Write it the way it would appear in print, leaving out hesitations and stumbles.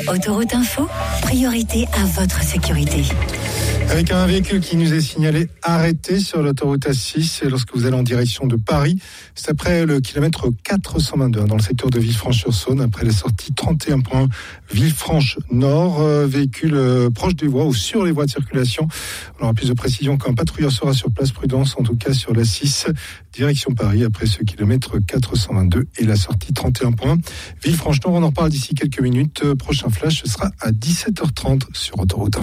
Autoroute Info, priorité à votre sécurité. Avec un véhicule qui nous est signalé arrêté sur l'autoroute A6 lorsque vous allez en direction de Paris. C'est après le kilomètre 422 dans le secteur de Villefranche-sur-Saône, après la sortie 31.1 Villefranche-Nord. Véhicule proche des voies ou sur les voies de circulation. On aura plus de précision quand un patrouilleur sera sur place. Prudence en tout cas sur l'A6 direction Paris après ce kilomètre 422 et la sortie 31.1 Villefranche-Nord. On en reparle d'ici quelques minutes. Prochain flash, ce sera à 17h30 sur Autoroute Info.